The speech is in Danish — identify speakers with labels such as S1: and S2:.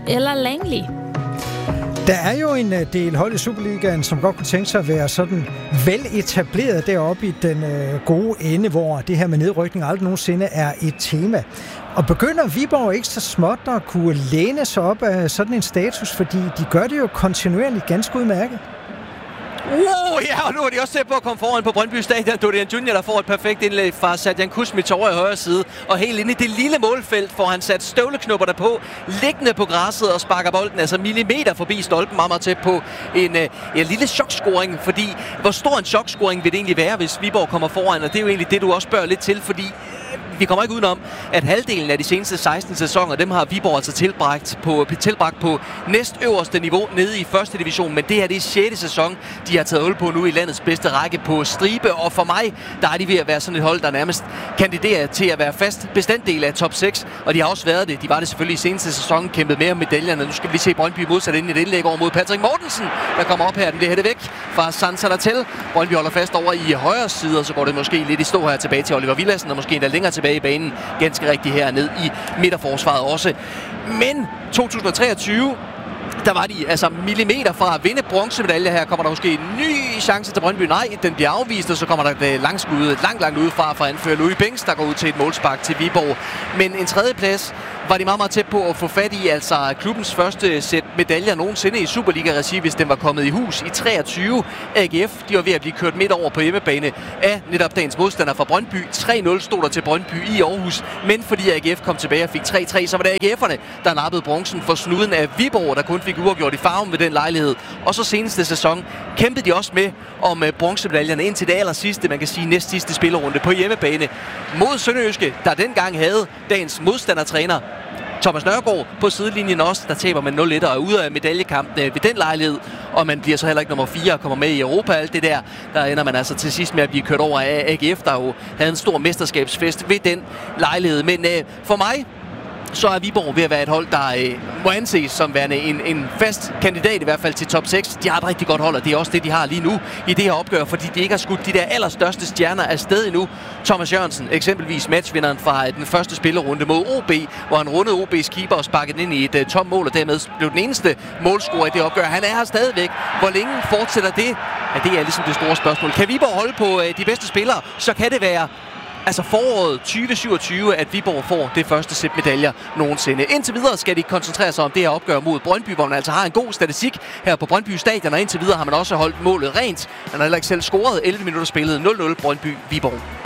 S1: eller Langley?
S2: Der er jo en del hold i Superligaen, som godt kunne tænke sig at være sådan veletableret deroppe i den gode ende, hvor det her med nedrykning aldrig nogensinde er et tema. Og begynder Viborg ikke så småt at kunne læne sig op af sådan en status, fordi de gør det jo kontinuerligt ganske udmærket.
S3: Ja, og nu er de også tæt på at komme foran på Brøndby Stadion. Dorian Junior, der får et perfekt indlæg fra Sadjan Kusmic over i højre side. Og helt inde i det lille målfelt får han sat støvleknupperne på, liggende på græsset og sparker bolden altså millimeter forbi stolpen, meget, meget tæt på en lille chokscoring. Fordi hvor stor en chokscoring vil det egentlig være, hvis Viborg kommer foran? Og det er jo egentlig det, du også spørger lidt til, fordi vi kommer ikke udenom, at halvdelen af de seneste 16 sæsoner, dem har Viborg altså tilbragt på næstøverste niveau nede i første division. Men det her, det er 6. sæson, de har taget hul på nu i landets bedste række på stribe. Og for mig, der er de ved at være sådan et hold, der nærmest kandiderer til at være fast bestanddel af top 6. Og de har også været det. De var det selvfølgelig i seneste sæson, kæmpet mere om medaljerne. Nu skal vi lige se Brøndby modsat ind i et indlæg over mod Patrick Mortensen, der kommer op her. Den bliver hættet væk fra Sansa Latel. Brøndby holder fast over i højre side, og så går det måske lidt i stå her tilbage til Oliver Villassen, og måske endda længere tilbage i banen, ganske rigtigt her ned i midterforsvaret også. Men 2023, der var de altså millimeter fra at vinde bronzemedalje. Her kommer der måske en ny chance til Brøndby. Nej, den bliver afvist, og så kommer der et langskud langt udefra fra anfører Louis Bengs, der går ud til et målspark til Viborg. Men en tredjeplads var de meget, meget tæt på at få fat i, altså klubbens første sæt medaljer nogensinde i Superliga-regi, hvis den var kommet i hus i 23. AGF, de var ved at blive kørt midt over på hjemmebane af netop dagens modstander fra Brøndby. 3-0 stod der til Brøndby i Aarhus, men fordi AGF kom tilbage og fik 3-3, så var det AGF'erne, der nappede bronzen for snuden af Viborg, der kun fik uafgjort i farven ved den lejlighed. Og så seneste sæson kæmpede de også med om bronzemedaljerne indtil det aller sidste, man kan sige næst sidste spillerunde på hjemmebane mod Sønderjyske, der dengang havde dagens modstandertræner Thomas Nørgaard på sidelinjen også. Der taber man 0-1 og er ude af medaljekampen ved den lejlighed, og man bliver så heller ikke nummer 4 og kommer med i Europa. Alt det der ender man altså til sidst med at blive kørt over af AGF, der jo havde en stor mesterskabsfest ved den lejlighed. Men for mig, så er Viborg ved at være et hold, der må anses som værende en fast kandidat i hvert fald til top 6. De har et rigtig godt hold, og det er også det, de har lige nu i det her opgør, fordi de ikke har skudt de der allerstørste stjerner afsted endnu. Thomas Jørgensen, eksempelvis matchvinderen fra den første spillerunde mod OB, hvor han rundede OB's keeper og sparkede den ind i et tomt mål, og dermed blev den eneste målscorer i det opgør. Han er her stadigvæk. Hvor længe fortsætter det? Ja, det er ligesom det store spørgsmål. Kan Viborg holde på de bedste spillere, så kan det være altså foråret 2027, at Viborg får det første sæt medaljer nogensinde. Indtil videre skal de koncentrere sig om det her opgør mod Brøndby, hvor man altså har en god statistik her på Brøndby Stadion, og indtil videre har man også holdt målet rent. Man har heller ikke selv scoret 11 minutter spillet 0-0 Brøndby-Viborg.